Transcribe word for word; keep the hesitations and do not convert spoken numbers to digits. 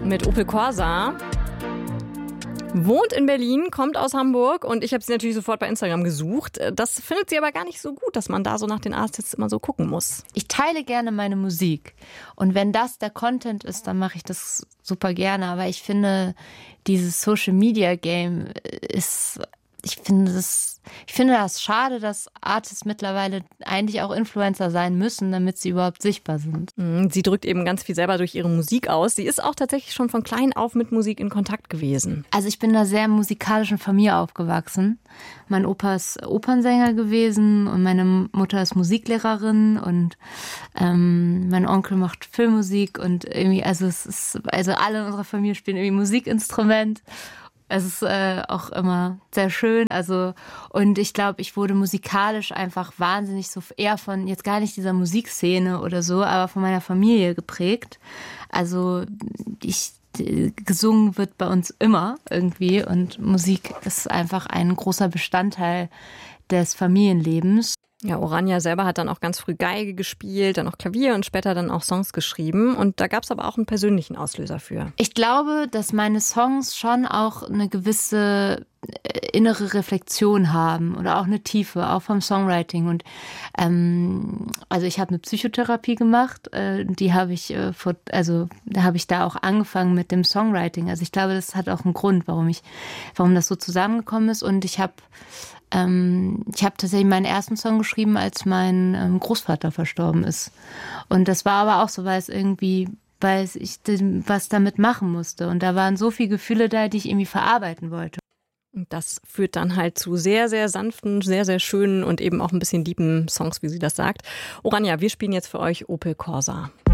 mit Opel Corsa. Wohnt in Berlin, kommt aus Hamburg und ich habe sie natürlich sofort bei Instagram gesucht. Das findet sie aber gar nicht so gut, dass man da so nach den Artists immer so gucken muss. Ich teile gerne meine Musik und wenn das der Content ist, dann mache ich das super gerne. Aber ich finde, dieses Social-Media-Game ist, ich finde das, ich finde das schade, dass Artists mittlerweile eigentlich auch Influencer sein müssen, damit sie überhaupt sichtbar sind. Sie drückt eben ganz viel selber durch ihre Musik aus. Sie ist auch tatsächlich schon von klein auf mit Musik in Kontakt gewesen. Also ich bin in einer sehr musikalischen Familie aufgewachsen. Mein Opa ist Opernsänger gewesen und meine Mutter ist Musiklehrerin und ähm, mein Onkel macht Filmmusik und irgendwie, also es ist, also alle in unserer Familie spielen irgendwie Musikinstrument. Es ist äh, auch immer sehr schön. Also, und ich glaube, ich wurde musikalisch einfach wahnsinnig so eher von, jetzt gar nicht dieser Musikszene oder so, aber von meiner Familie geprägt. Also ich gesungen wird bei uns immer irgendwie und Musik ist einfach ein großer Bestandteil des Familienlebens. Ja, Orania selber hat dann auch ganz früh Geige gespielt, dann auch Klavier und später dann auch Songs geschrieben. Und da gab es aber auch einen persönlichen Auslöser für. Ich glaube, dass meine Songs schon auch eine gewisse innere Reflexion haben oder auch eine Tiefe, auch vom Songwriting. Und ähm, also ich habe eine Psychotherapie gemacht, äh, die habe ich äh, vor, also da habe ich da auch angefangen mit dem Songwriting. Also ich glaube, das hat auch einen Grund, warum ich, warum das so zusammengekommen ist. Und ich habe Ähm, ich habe tatsächlich meinen ersten Song geschrieben, als mein ähm, Großvater verstorben ist. Und das war aber auch so, weil es irgendwie, weil ich was damit machen musste. Und da waren so viele Gefühle da, die ich irgendwie verarbeiten wollte. Und das führt dann halt zu sehr, sehr sanften, sehr, sehr schönen und eben auch ein bisschen deepen Songs, wie sie das sagt. Orania, wir spielen jetzt für euch Opel Corsa.